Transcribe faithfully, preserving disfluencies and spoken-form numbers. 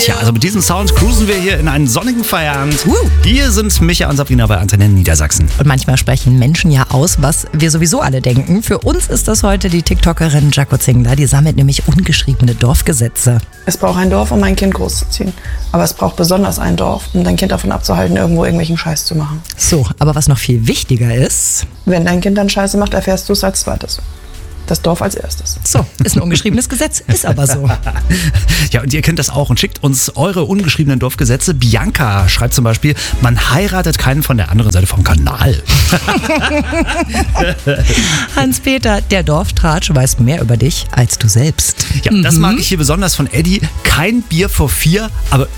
Tja, also mit diesem Sound cruisen wir hier in einen sonnigen Feierabend. Uh. Hier sind Micha und Sabrina bei Antenne Niedersachsen. Und manchmal sprechen Menschen ja aus, was wir sowieso alle denken. Für uns ist das heute die TikTokerin Jaco Zingler. Die sammelt nämlich ungeschriebene Dorfgesetze. Es braucht ein Dorf, um mein Kind großzuziehen. Aber es braucht besonders ein Dorf, um dein Kind davon abzuhalten, irgendwo irgendwelchen Scheiß zu machen. So, aber was noch viel wichtiger ist... Wenn dein Kind dann Scheiße macht, erfährst du es als zweites. Das Dorf als erstes. So, ist ein ungeschriebenes Gesetz, ist aber so. Ja, und ihr kennt das auch und schickt uns eure ungeschriebenen Dorfgesetze. Bianca schreibt zum Beispiel, man heiratet keinen von der anderen Seite vom Kanal. Hans-Peter, der Dorftratsch weiß mehr über dich als du selbst. Ja, das mag ich hier besonders von Eddie. Kein Bier vor vier, aber